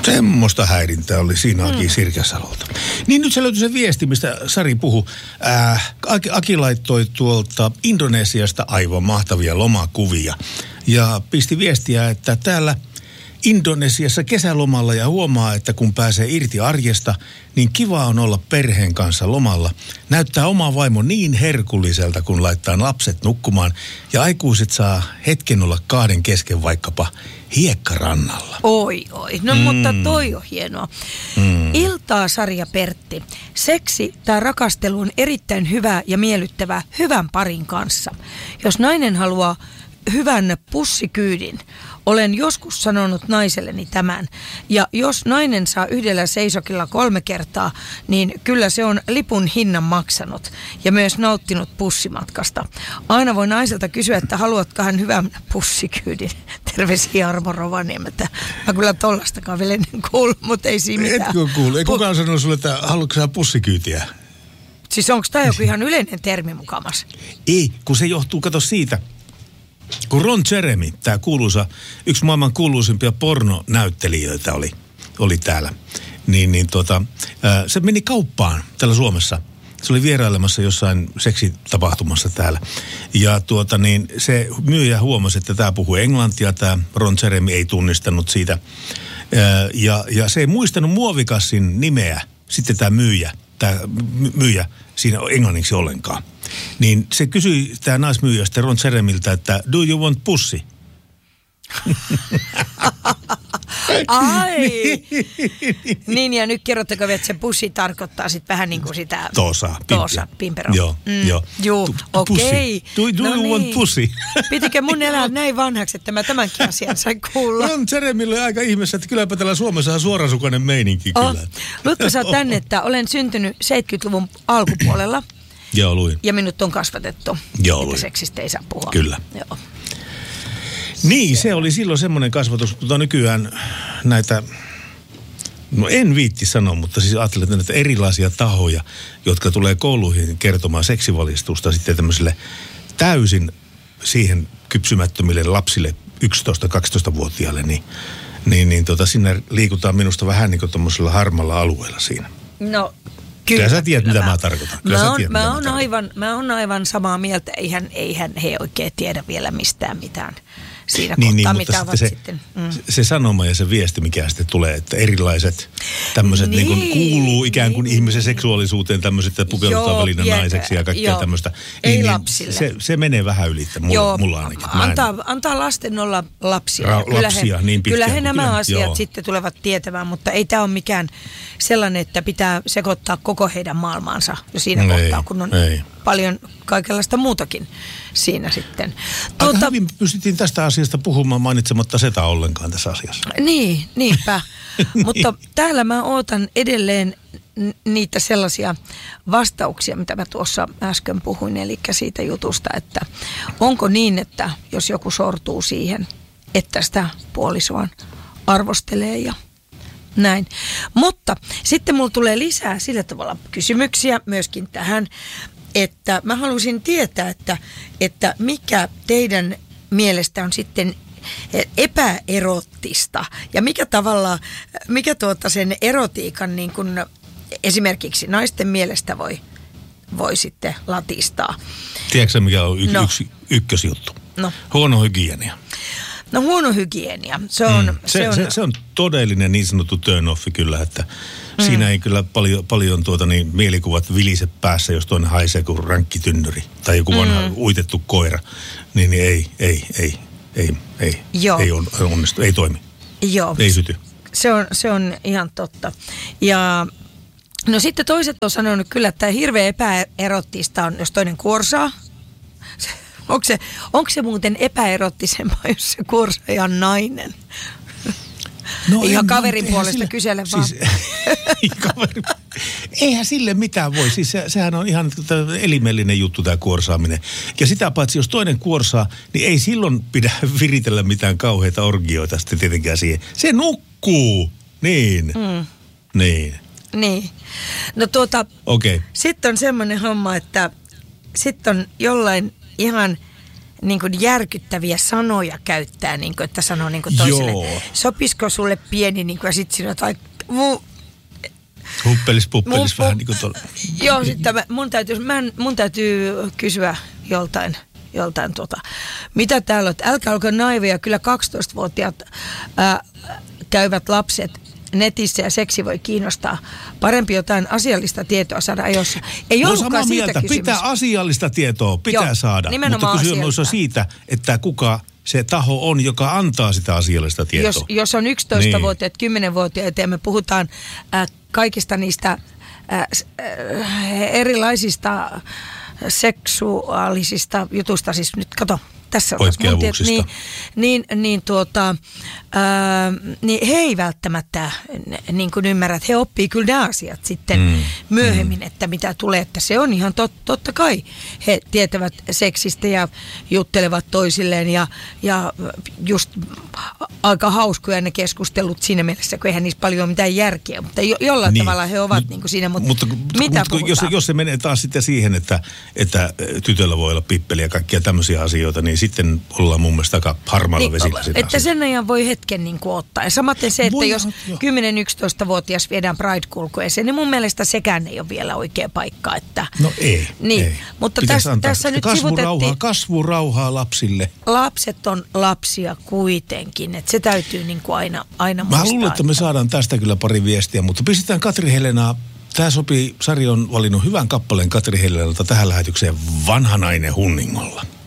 Semmoista häirintää oli siinä Aki Sirkäsalolta. Niin nyt se löytyi se viesti, mistä Sari puhui. Aki laittoi tuolta Indonesiasta aivan mahtavia lomakuvia. Ja pisti viestiä, että täällä Indonesiassa kesälomalla ja huomaa, että kun pääsee irti arjesta, niin kiva on olla perheen kanssa lomalla. Näyttää oma vaimo niin herkulliselta, kun laittaa lapset nukkumaan ja aikuiset saa hetken olla kahden kesken vaikkapa hiekkarannalla. Oi. No mutta toi on hienoa. Iltaa, Sari ja Pertti. Seksi tai rakastelu on erittäin hyvä ja miellyttävä hyvän parin kanssa. Jos nainen haluaa hyvän pussikyydin, olen joskus sanonut naiselleni tämän. Ja jos nainen saa yhdellä seisokilla 3 kertaa, niin kyllä se on lipun hinnan maksanut ja myös nauttinut pussimatkasta. Aina voi naiselta kysyä, että haluatko hän hyvän pussikyydin. Terveisiä Armo Rovaniemeltä. Mä kyllä tollastakaan vielä ennen kuullut, mutta ei siinä mitään. Etkö kuullut? Ei kukaan sanonut sulle, että haluatko sä pussikyytiä? Siis onko tämä joku ihan yleinen termi mukamas? Ei, kun se johtuu, kato siitä. Kun Ron Jeremy, tämä kuuluisa, yksi maailman kuuluisimpia pornonäyttelijöitä oli täällä, se meni kauppaan täällä Suomessa. Se oli vierailemassa jossain seksitapahtumassa täällä. Ja se myyjä huomasi, että tämä puhuu englantia, tämä Ron Jeremy ei tunnistanut siitä. Ja se ei muistanut muovikassin nimeä, sitten tämä myyjä siinä englanniksi ollenkaan. Niin se kysyi tämä naismyyjä sitten Ron Jeremiltä, että do you want pussy? Ai! Niin ja nyt kerrottako, että se pussi tarkoittaa sitten vähän niin kuin sitä... Toosa, pimpero. Joo. Okei. Do you want pussy? Pitikö mun elää näin vanhaksi, että mä tämänkin asian sain kuulla? Ron Jeremille aika ihmeessä, että kylläpä täällä Suomessa on suorasukainen meininki kyllä. Luitko sä tänne, että olen syntynyt 70-luvun alkupuolella? Joo, luin. Ja minut on kasvatettu. Joo, luin. Että seksistä ei saa puhua. Kyllä. Joo. Niin, se oli silloin semmoinen kasvatus, mutta nykyään näitä, no en viitti sanoa, mutta siis ajattelen näitä erilaisia tahoja, jotka tulee kouluihin kertomaan seksivalistusta sitten tämmöisille täysin siihen kypsymättömille lapsille 11-12-vuotiaille, niin sinne liikutaan minusta vähän niin kuin tommosella harmalla alueella siinä. No, kyllä sä tiedät, mitä mä tarkoitan. Mä oon aivan samaa mieltä. Eihän he oikein tiedä vielä mistään mitään siinä kohtaa, mitä ovat sitten. Se sanoma ja se viesti, mikä sitten tulee, että erilaiset tämmöiset niin kuin kuuluu ikään kuin ihmisen seksuaalisuuteen tämmöiset, että pukeudutaan välillä naiseksi ja kaikkea tämmöistä. Ei lapsille. Se menee vähän ylittä, mulla ainakin. Antaa lasten olla lapsia. Lapsia niin pitkään. Kyllä he nämä asiat sitten tulevat tietämään, mutta ei tämä ole mikään sellainen, että pitää sekoittaa koko heidän maailmaansa jo siinä kohtaa, kun on paljon kaikenlaista muutakin siinä sitten. Aika hyvin pystyttiin tästä asiasta puhumaan mainitsematta SETA ollenkaan tässä asiassa. Niinpä. Mutta täällä mä ootan edelleen niitä sellaisia vastauksia, mitä mä tuossa äsken puhuin, eli siitä jutusta, että onko niin, että jos joku sortuu siihen, että sitä puolisoaan arvostelee ja näin. Mutta sitten mulla tulee lisää sillä tavalla kysymyksiä myöskin tähän, että mä halusin tietää, että mikä teidän mielestä on sitten epäerottista ja mikä sen erotiikan niin kuin esimerkiksi naisten mielestä voi sitten latistaa. Tiedätkö mikä on yksi ykkösjuttu? No. Huono hygienia. No huono hygienia, se on todellinen niin sanottu turn-offi kyllä, että siinä ei kyllä paljon mielikuvat vilise päässä, jos toinen haisee kuin rankkitynnyri tai joku vanha uitettu koira, niin ei onnistu, ei toimi. Joo. Ei syty. Se on ihan totta. Ja no sitten toiset on sanonut kyllä, että hirveän epäerottista on, jos toinen kuorsaa. Onko se muuten epäerottisempaa, jos se kuorsaaja on nainen? No ihan kaverin puolesta kysele vaan. Siis, eihän sille mitään voi. Siis sehän on ihan elimellinen juttu tämä kuorsaaminen. Ja sitä paitsi, jos toinen kuorsaa, niin ei silloin pidä viritellä mitään kauheita orgioita sitten tietenkään siihen. Se nukkuu. Niin. Niin. No Sitten on semmoinen homma, että sitten on jollain ihan niin kuin järkyttäviä sanoja käyttää, niin kuin, että sanoo niin kuin toiselle. Joo. Sopisiko sulle pieni, niin kuin, ja sitten siinä jotain... Huppelis vähän niin kuin tuolla. Joo, sitten mun täytyy kysyä joltain mitä täällä on? Älkää olko naiveja, kyllä 12-vuotiaat käyvät lapset netissä ja seksi voi kiinnostaa. Parempi jotain asiallista tietoa saada ajoissa. Ei ollutkaan siitä mieltä. Kysymys. Pitää asiallista tietoa, pitää saada. Mutta kysymys on siitä, että kuka se taho on, joka antaa sitä asiallista tietoa. Jos on 11-vuotiaat, 10-vuotiaat ja me puhutaan kaikista niistä erilaisista seksuaalisista jutusta, siis nyt kato, tässä on niin he ei välttämättä niin kuin ymmärrä, että he oppii kyllä nämä asiat sitten myöhemmin, että mitä tulee, että se on ihan totta kai. He tietävät seksistä ja juttelevat toisilleen ja just aika hauskoja ne keskustelut siinä mielessä, kun eihän niissä paljon ole mitään järkeä, mutta jollain tavalla he ovat niin kuin siinä, mutta mitä puhutaan? Jos se menee taas sitten siihen, että tytöllä voi olla pippeli ja kaikkia tämmöisiä asioita, niin sitten ollaan mun mielestä aika harmaalla vesillä. Että sen ajan voi hetken niin kuin ottaa. Ja samaten se, että jos 10-11-vuotias viedään Pride-kulkueeseen, niin mun mielestä sekään ei ole vielä oikea paikka. Että, no ei. Mutta tässä nyt sivutettiin... Kasvurauhaa lapsille. Lapset on lapsia kuitenkin, että se täytyy niin kuin aina muistaa. Mä luulen, että me saadaan tästä kyllä pari viestiä, mutta pistetään Katri Helenaa. Tämä sopii, Sari on valinnut hyvän kappaleen Katri Helenalta tähän lähetykseen Vanha nainen Hunningolla.